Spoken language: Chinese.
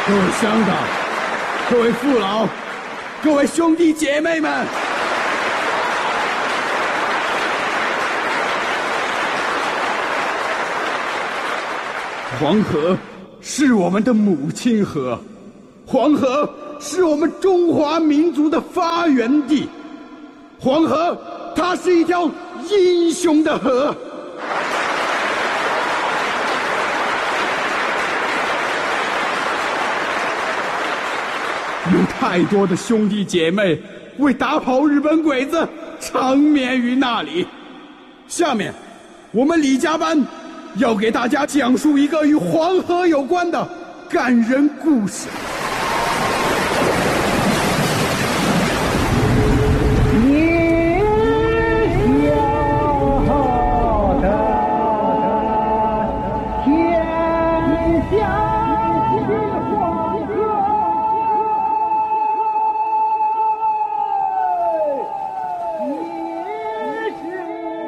各位乡党，各位父老，各位兄弟姐妹们，黄河是我们的母亲河，黄河是我们中华民族的发源地，黄河它是一条英雄的河。有太多的兄弟姐妹为打跑日本鬼子长眠于那里。下面，我们李家班要给大家讲述一个与黄河有关的感人故事。